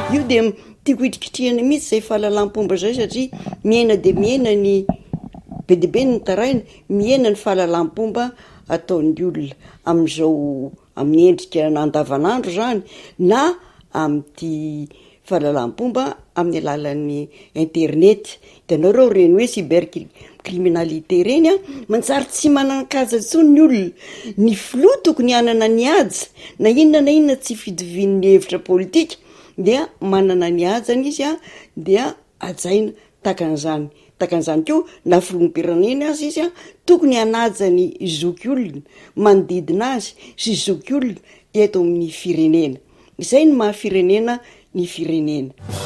io de tiako hitrikitrihana mihitsy zay fahalalam-pomba zay satria miaina de miaina ny be de be ny taraina, miaina ny fahalalam-pomba ataon'ny olona amin'izao amin'ny endrika andavanandro zany na amin'ity fahalalam-pomba amin'ny alalan'ny internet. Hitanareo reny hoe cybercriminalité reny a, manjary tsy manan-kaja intsony ny olona, ny filoha tokony hanana ny haja na inona tsy fidivin'ny hevitra politika dia manana ny hajany izy a, dia ajaina takan'izany keo na filoham-pirenena azy izy a, tokony hanaja ny zoky olona manodidina azy sy zoky olona eto amin'ny firenena. Izay ny maha firenena ny firenena.